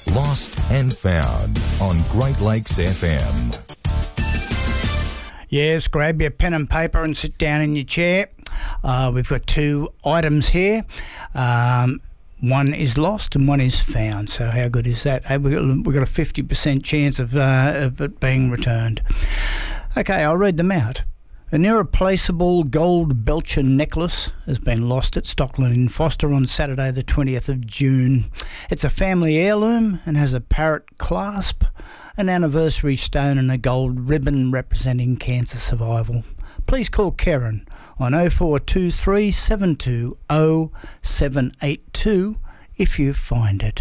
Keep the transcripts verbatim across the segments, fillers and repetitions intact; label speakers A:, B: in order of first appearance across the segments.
A: Lost and Found on Great Lakes F M.
B: Yes, grab your pen and paper and sit down in your chair. Uh, we've got two items here. Um, one is lost and one is found. So how good is that? Hey, we've got, we've got a fifty percent chance of, uh, of it being returned. Okay, I'll read them out. An irreplaceable gold Belcher necklace has been lost at Stockland in Foster on Saturday the twentieth of June. It's a family heirloom and has a parrot clasp, an anniversary stone and a gold ribbon representing cancer survival. Please call Karen on oh four two three, seven two oh, seven eight two if you find it.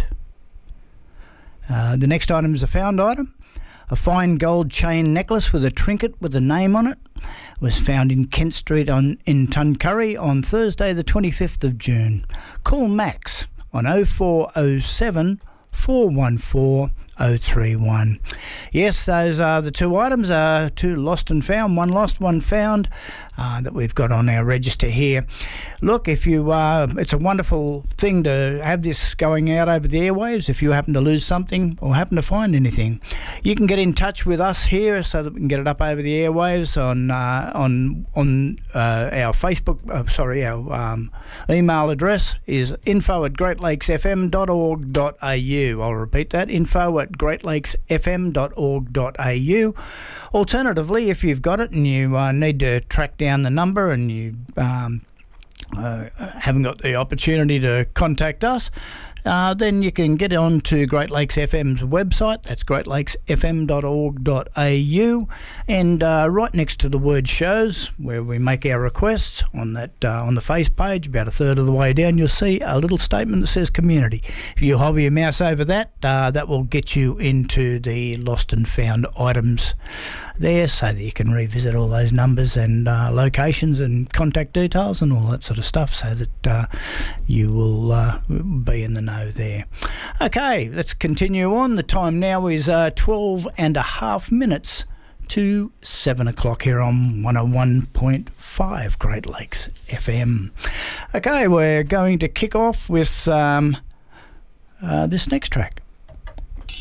B: Uh, the next item is a found item. A fine gold chain necklace with a trinket with a name on it was found in Kent Street on, in Tuncurry on Thursday the twenty-fifth of June. Call Max on oh four oh seven, four one four, oh three one. Yes, those are the two items, uh, two lost and found, one lost, one found, uh, that we've got on our register here. Look, if you, uh, it's a wonderful thing to have this going out over the airwaves. If you happen to lose something or happen to find anything, you can get in touch with us here so that we can get it up over the airwaves on uh, on on uh, our Facebook. Uh, sorry, our um, email address is info at great lakes f m dot org dot a u. I'll repeat that: info at great lakes f m dot org dot a u. Alternatively, if you've got it and you uh, need to track down the number and you um, uh, haven't got the opportunity to contact us, uh, then you can get on to Great Lakes F M's website. That's great lakes f m dot org dot a u, and uh, right next to the word shows, where we make our requests, on that uh, on the face page, about a third of the way down, you'll see a little statement that says community. If you hover your mouse over that, uh, that will get you into the lost and found items there, so that you can revisit all those numbers and uh, locations and contact details and all that sort of stuff, so that uh, you will uh, be in the know there. Okay, let's continue on. The time now is uh, twelve and a half minutes to seven o'clock here on one oh one point five Great Lakes F M. Okay, we're going to kick off with um, uh, this next track.